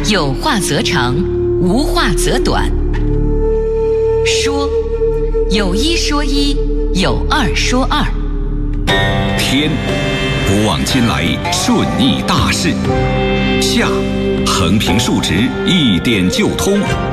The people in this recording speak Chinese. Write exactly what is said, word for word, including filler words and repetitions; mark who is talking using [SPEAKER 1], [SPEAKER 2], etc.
[SPEAKER 1] 有话则长，无话则短。说，有一说一，有二说二。
[SPEAKER 2] 天，不忘今来顺益大事。下，横平竖直，一点就通。